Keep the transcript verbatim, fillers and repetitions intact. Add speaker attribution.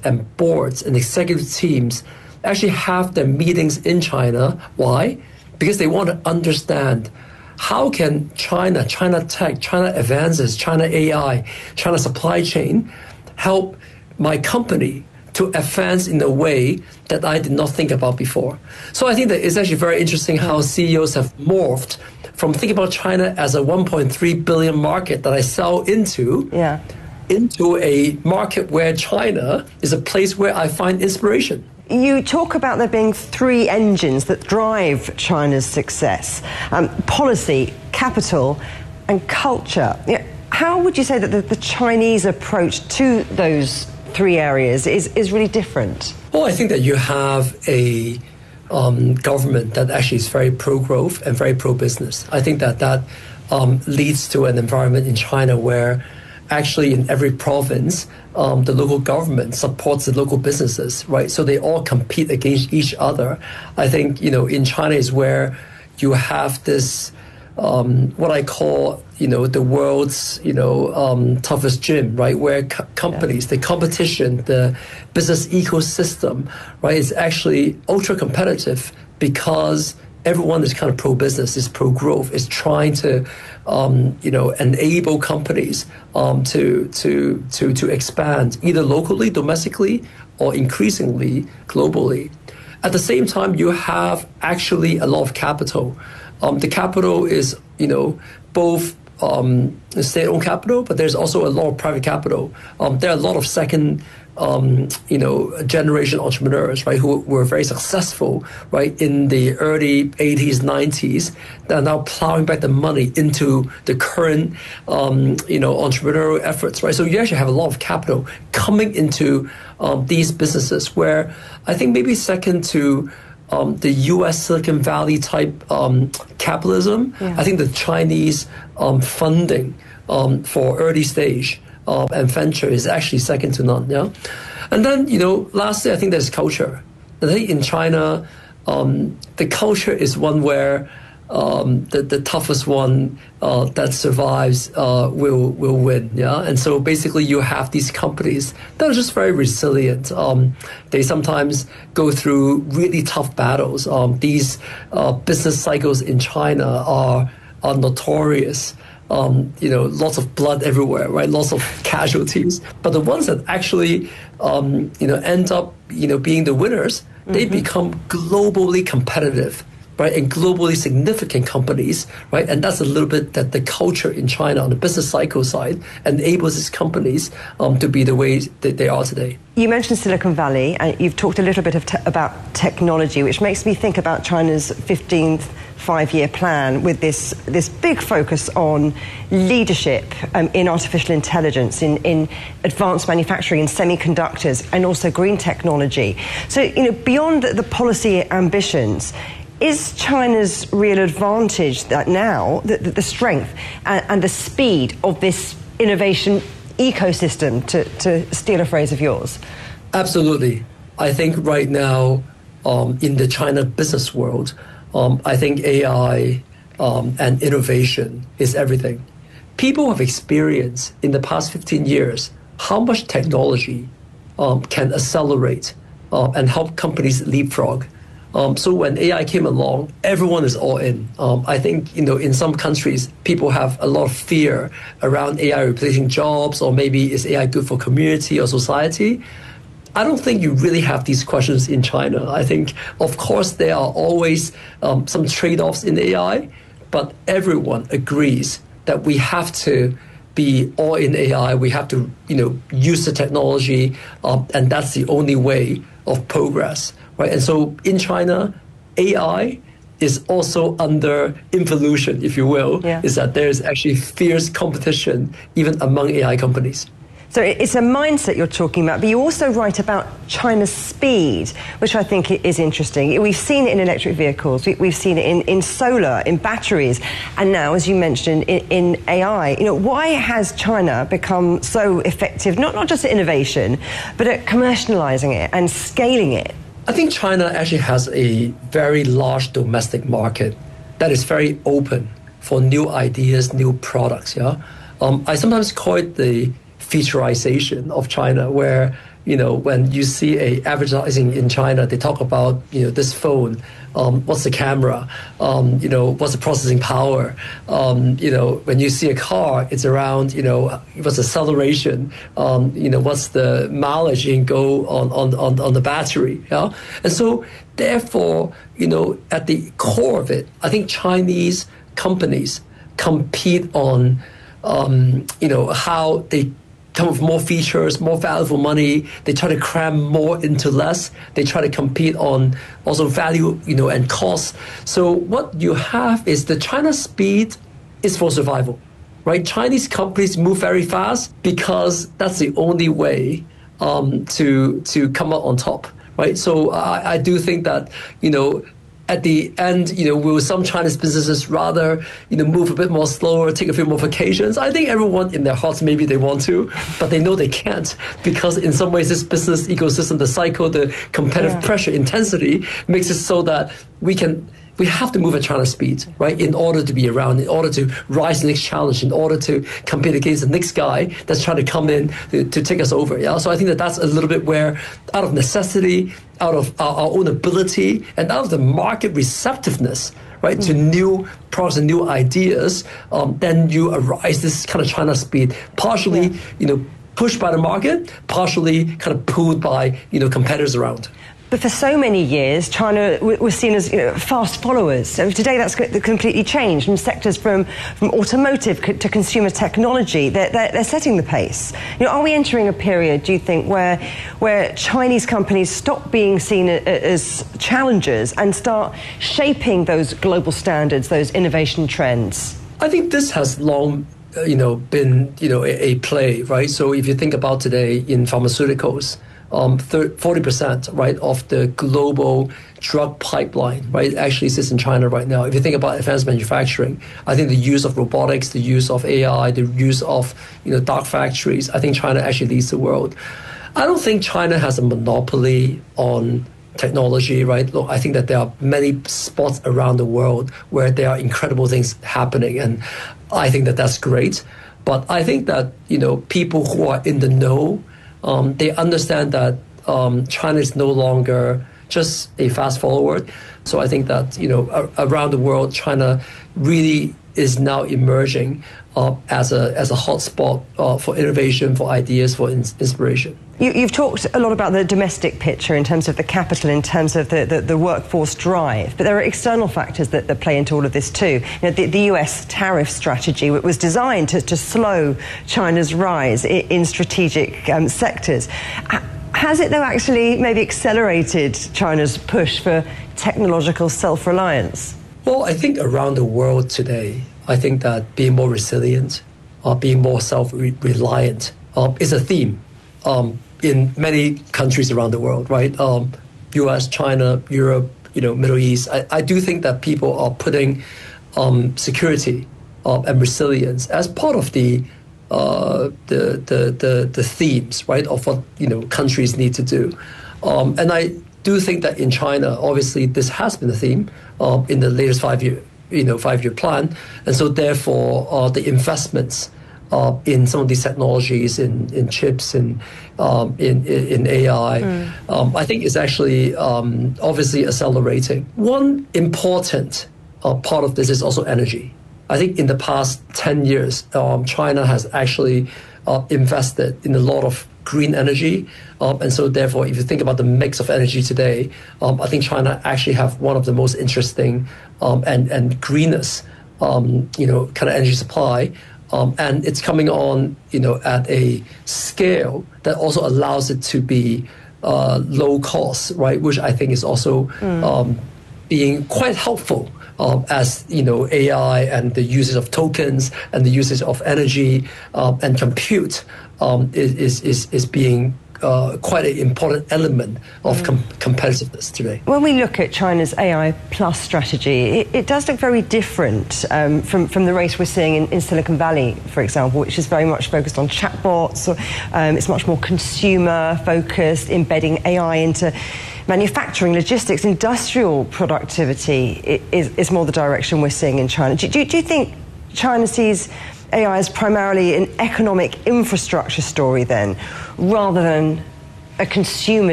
Speaker 1: and boards and executive teams actually have their meetings in China. Why? Because they want to understand how can China, China tech, China advances, China A I, China supply chain help my company to advance in a way that I did not think about before. So I think that it's actually very interesting how C E Os have morphed from thinking about China as a one point three billion market that I sell into,
Speaker 2: yeah.
Speaker 1: into a market where China is a place where I find inspiration.
Speaker 2: You talk about there being three engines that drive China's success: um, policy, capital, and culture. Yeah, how would you say that the, the Chinese approach to those three areas is, is really different?
Speaker 1: Well, I think that you have a um, government that actually is very pro-growth and very pro-business. I think that that um, leads to an environment in China where actually in every province, um, the local government supports the local businesses, right? So they all compete against each other. I think, you know, in China is where you have this, um, what I call, you know, the world's, you know, um, toughest gym, right? Where co- companies, yeah. the competition, the business ecosystem, right, is actually ultra competitive because everyone is kind of pro-business, is pro-growth, is trying to, um, you know, enable companies um, to to to to expand either locally, domestically, or increasingly globally. At the same time, you have actually a lot of capital. Um, the capital is, you know, both um, state-owned capital, but there's also a lot of private capital. Um, there are a lot of second. Um, you know, generation entrepreneurs, right, who were very successful, right, in the early eighties, nineties, that are now plowing back the money into the current, um, you know, entrepreneurial efforts, right? So you actually have a lot of capital coming into um, these businesses where I think maybe second to um, the U S Silicon Valley type um, capitalism, yeah. I think the Chinese um, funding um, for early stage Uh, and venture is actually second to none, yeah? And then, you know, lastly, I think there's culture. I think in China, um, the culture is one where um, the, the toughest one uh, that survives uh, will will win, yeah? And so basically you have these companies that are just very resilient. Um, they sometimes go through really tough battles. Um, these uh, business cycles in China are, are notorious. Um, you know, lots of blood everywhere, right? Lots of casualties. But the ones that actually, um, you know, end up, you know, being the winners, mm-hmm. they become globally competitive, right? And globally significant companies, right? And that's a little bit that the culture in China on the business cycle side enables these companies um, to be the way that they are today.
Speaker 2: You mentioned Silicon Valley, and you've talked a little bit of te- about technology, which makes me think about China's fifteenth five-year plan with this this big focus on leadership um, in artificial intelligence, in, in advanced manufacturing, in semiconductors, and also green technology. So, you know, beyond the policy ambitions, is China's real advantage that now, the, the strength and, and the speed of this innovation ecosystem, to, to steal a phrase of yours?
Speaker 1: Absolutely. I think right now um, in the China business world, Um, I think A I um, and innovation is everything. People have experienced in the past fifteen years how much technology um, can accelerate uh, and help companies leapfrog. Um, so when A I came along, everyone is all in. Um, I think, you know, in some countries, people have a lot of fear around A I replacing jobs, or maybe is A I good for community or society? I don't think you really have these questions in China. I think, of course, there are always um, some trade-offs in A I, but everyone agrees that we have to be all in A I. We have to, you know, use the technology, um, and that's the only way of progress, right? And so in China, A I is also under involution, if you will,
Speaker 2: yeah.
Speaker 1: is that there's actually fierce competition even among A I companies.
Speaker 2: So it's a mindset you're talking about, but you also write about China's speed, which I think is interesting. We've seen it in electric vehicles, we've seen it in, in solar, in batteries, and now, as you mentioned, in, in A I. You know, why has China become so effective, not, not just at innovation, but at commercializing it and scaling it?
Speaker 1: I think China actually has a very large domestic market that is very open for new ideas, new products, yeah? Um, I sometimes call it the featureization of China, where you know, when you see a advertising in China, they talk about, you know, this phone, um, what's the camera, um, you know, what's the processing power, um, you know, when you see a car, it's around, you know, what's the acceleration, um, you know, what's the mileage you can go on, on, on, on the battery, yeah? And so, therefore, you know, at the core of it, I think Chinese companies compete on, um, you know, how they come with more features, more value for money. They try to cram more into less. They try to compete on also value, you know, and cost. So what you have is the China speed is for survival, right? Chinese companies move very fast because that's the only way um, to to come out on top, right? So I, I do think that, you know, at the end, you know, will some Chinese businesses rather, you know, move a bit more slower, take a few more vacations? I think everyone in their hearts, maybe they want to, but they know they can't because in some ways this business ecosystem, the cycle, the competitive yeah. pressure, intensity makes it so that we can, we have to move at China's speed, right, in order to be around, in order to rise to the next challenge, in order to compete against the next guy that's trying to come in to, to take us over. Yeah, so I think that that's a little bit where, out of necessity, out of our, our own ability, and out of the market receptiveness, right, mm. to new products and new ideas, um, then you arise this kind of China speed, partially, yeah. you know, pushed by the market, partially kind of pulled by, you know, competitors around.
Speaker 2: But for so many years, China was seen as, you know, fast followers. So today that's completely changed. From sectors from, from automotive to consumer technology, they're, they're, they're setting the pace. You know, are we entering a period, do you think, where, where Chinese companies stop being seen as challengers and start shaping those global standards, those innovation trends?
Speaker 1: I think this has long, uh, you know, been, you know, a, a play, right? So if you think about today in pharmaceuticals, Um, forty percent, right, of the global drug pipeline, right, actually sits in China right now. If you think about advanced manufacturing, I think the use of robotics, the use of A I, the use of, you know, dark factories, I think China actually leads the world. I don't think China has a monopoly on technology, right? Look, I think that there are many spots around the world where there are incredible things happening, and I think that that's great. But I think that, you know, people who are in the know, Um, they understand that um, China is no longer just a fast follower. So I think that, you know, a- around the world, China really is now emerging uh, as a as a hotspot uh, for innovation, for ideas, for in- inspiration.
Speaker 2: You, you've talked a lot about the domestic picture in terms of the capital, in terms of the, the, the workforce drive, but there are external factors that, that play into all of this too. You know, the, the U S tariff strategy was designed to, to slow China's rise in, in strategic um, sectors. Has it, though, actually maybe accelerated China's push for technological self-reliance?
Speaker 1: Well, I think around the world today, I think that being more resilient, uh, being more self-reliant uh, is a theme. Um, in many countries around the world, right? Um, U S, China, Europe, you know, Middle East. I, I do think that people are putting um, security uh, and resilience as part of the, uh, the, the the the themes, right, of what, you know, countries need to do. Um, and I do think that in China, obviously, this has been a theme uh, in the latest five-year, you know, five-year plan, and so therefore uh, the investments Uh, in some of these technologies, in, in chips, in, um, in, in A I, mm. um, I think is actually um, obviously accelerating. One important uh, part of this is also energy. I think in the past ten years, um, China has actually uh, invested in a lot of green energy. Um, and so therefore, if you think about the mix of energy today, um, I think China actually have one of the most interesting um, and, and greenest, um, you know, kind of energy supply. Um, and it's coming on, you know, at a scale that also allows it to be uh, low cost, right? Which I think is also mm. um, being quite helpful um, as, you know, A I and the usage of tokens and the usage of energy um, and compute um, is, is, is being Uh, quite an important element of com- competitiveness today.
Speaker 2: When we look at China's A I plus strategy, it, it does look very different um, from, from the race we're seeing in, in Silicon Valley, for example, which is very much focused on chatbots. Or, um, it's much more consumer-focused, embedding A I into manufacturing, logistics, industrial productivity is, is more the direction we're seeing in China. Do, do, do you think China sees A I as primarily an economic infrastructure story then, rather than a consumer